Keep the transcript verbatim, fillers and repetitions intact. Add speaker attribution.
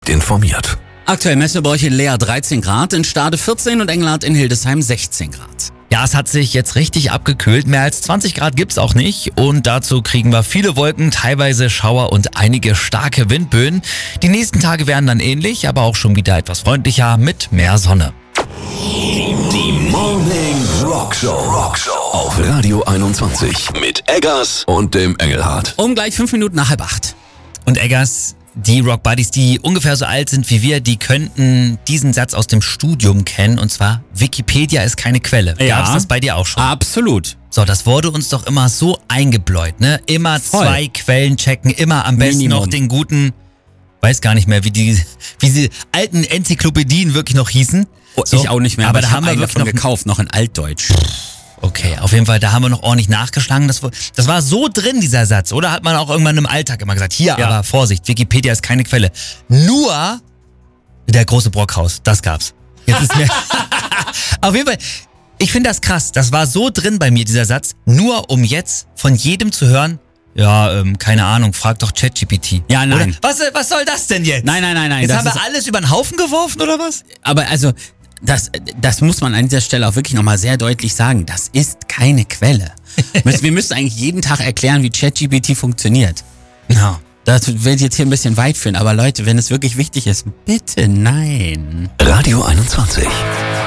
Speaker 1: informiert.
Speaker 2: Aktuell messen wir bei euch in Leer dreizehn Grad, in Stade vierzehn und Engelhardt in Hildesheim sechzehn Grad.
Speaker 3: Ja, es hat sich jetzt richtig abgekühlt. Mehr als zwanzig Grad gibt's auch nicht. Und dazu kriegen wir viele Wolken, teilweise Schauer und einige starke Windböen. Die nächsten Tage werden dann ähnlich, aber auch schon wieder etwas freundlicher mit mehr Sonne.
Speaker 1: Die Morning Rockshow. Rockshow auf Radio einundzwanzig mit Eggers und dem Engelhardt.
Speaker 2: Um gleich fünf Minuten nach halb acht.
Speaker 3: Und Eggers, die Rock Buddies, die ungefähr so alt sind wie wir, die könnten diesen Satz aus dem Studium kennen. Und zwar, Wikipedia ist keine Quelle.
Speaker 2: Ja.
Speaker 3: Gab's das bei dir auch schon?
Speaker 2: Absolut.
Speaker 3: So, das wurde uns doch immer so eingebläut, ne? Immer
Speaker 2: Voll.
Speaker 3: zwei Quellen checken, immer am besten
Speaker 2: Minimum.
Speaker 3: noch den guten, weiß gar nicht mehr, wie die, wie diese alten Enzyklopädien wirklich noch hießen.
Speaker 2: Oh,
Speaker 3: So,
Speaker 2: ich auch nicht mehr,
Speaker 3: aber
Speaker 2: aber,
Speaker 3: da
Speaker 2: ich
Speaker 3: haben wir
Speaker 2: einen
Speaker 3: wirklich
Speaker 2: davon
Speaker 3: noch-
Speaker 2: gekauft, noch in Altdeutsch.
Speaker 3: Okay, auf jeden Fall, da haben wir noch ordentlich nachgeschlagen. Das, war- das war so drin, dieser Satz. Oder hat man auch irgendwann im Alltag immer gesagt, hier,
Speaker 2: Ja.
Speaker 3: aber Vorsicht, Wikipedia ist keine Quelle. Nur der große Brockhaus, das gab's. Jetzt ist mir auf jeden Fall, ich finde das krass. Das war so drin bei mir, dieser Satz. Nur um jetzt von jedem zu hören, ja, ähm, keine Ahnung, frag doch ChatGPT.
Speaker 2: Ja, nein.
Speaker 3: Oder, was, was soll das denn jetzt?
Speaker 2: Nein, nein, nein, nein.
Speaker 3: Jetzt
Speaker 2: das
Speaker 3: haben wir
Speaker 2: ist,
Speaker 3: alles über den Haufen geworfen, oder was?
Speaker 2: aber also, das, das muss man an dieser Stelle auch wirklich nochmal sehr deutlich sagen. Das ist keine Quelle. Müssen- Wir müssen eigentlich jeden Tag erklären, wie ChatGPT funktioniert.
Speaker 3: Ja.
Speaker 2: Das wird jetzt hier ein bisschen weit führen, aber Leute, wenn es wirklich wichtig ist, bitte nein.
Speaker 1: Radio einundzwanzig.